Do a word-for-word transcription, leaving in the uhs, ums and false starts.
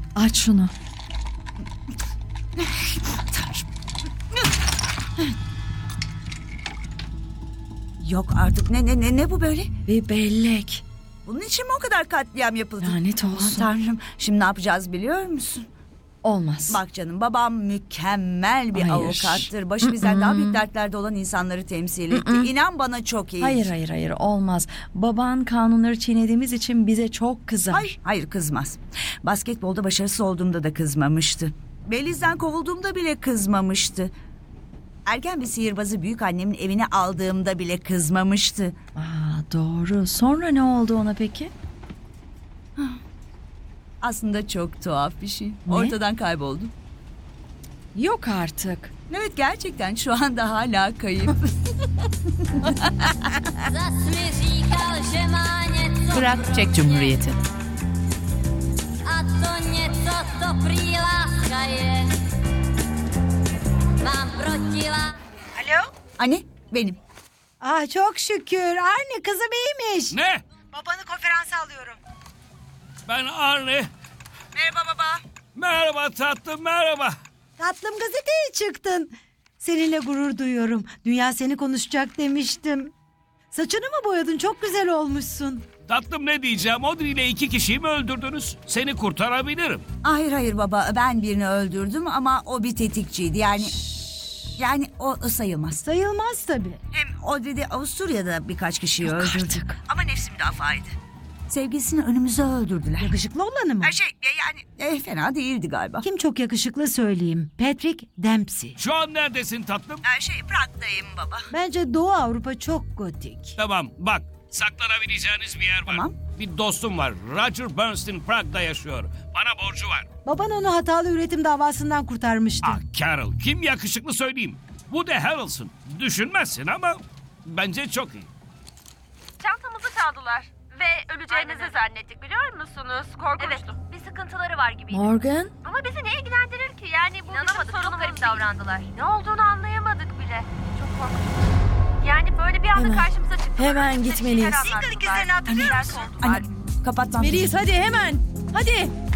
Aç şunu. Yok artık, ne ne ne ne bu böyle? Bir bellek. Bunun için mi o kadar katliam yapıldı? Lanet Aman olsun. Tanrım, şimdi ne yapacağız biliyor musun? Olmaz. Bak canım, babam mükemmel bir Hayır. avukattır. Başı bizden daha büyük dertlerde olan insanları temsil etti. İnan bana çok iyi. Hayır hayır hayır olmaz. Baban kanunları çiğnediğimiz için bize çok kızar. Hayır, hayır kızmaz. Basketbolda başarısız olduğumda da kızmamıştı. Beliz'den kovulduğumda bile kızmamıştı. Ergen bir sihirbazı büyük annemin evine aldığımda bile kızmamıştı. Aa, doğru. Sonra ne oldu ona peki? Aslında çok tuhaf bir şey. Ne? Ortadan kayboldu. Yok artık. Evet, gerçekten şu anda hala kayıp. Zas mi říkal, že má něco Prag Çek Cumhuriyeti. a to něco to prý láska je. Mám proti lá- Alo? Anne, benim. Ah çok şükür. Arne kızım iyiymiş. Ne? Babanı konferansa alıyorum. Ben Arne. Merhaba baba. Merhaba tatlım, merhaba. Tatlım gazeteye çıktın. Seninle gurur duyuyorum. Dünya seni konuşacak demiştim. Saçını mı boyadın? Çok güzel olmuşsun. Tatlım ne diyeceğim? Audrey ile iki kişiyi mi öldürdünüz? Seni kurtarabilirim. Hayır hayır baba, ben birini öldürdüm ama o bir tetikçiydi. Yani yani o sayılmaz. Sayılmaz tabii. Hem o dedi Avusturya'da birkaç kişiyi Yok öldürdü. artık. Ama nefsi müdafaydı. Sevgilisini önümüze öldürdüler. Yakışıklı olanı mı? Her şey ya yani eh, fena değildi galiba. Kim çok yakışıklı söyleyeyim. Patrick Dempsey. Şu an neredesin tatlım? Her şey Prag'dayım baba. Bence Doğu Avrupa çok gotik. Tamam, bak. Saklanabileceğiniz bir yer var. Tamam. Bir dostum var. Roger Bernstein Prag'da yaşıyor. Bana borcu var. Baban onu hatalı üretim davasından kurtarmıştı. Ah Carol, kim yakışıklı söyleyeyim. Woody Harrelson. Düşünmezsin ama bence çok iyi. Çantamızı çaldılar ve öleceğimizi zannettik, biliyor musunuz? Korkunçtu. Evet, bir sıkıntıları var gibiydi. Morgan? Ama bizi ne ilgilendirir ki? Yani bu bizim sorunumuz. Çok davrandılar. Ne olduğunu anlayamadık bile. Çok korkunç. Yani böyle bir anda Hemen, karşımıza çıktılar. hemen Bize bir gitmeliyiz. şeyler anlattılar. ikizlerini hatırlıyor Neler musun? oldular. Anne, kapatmam. Melis hadi hemen. Hadi.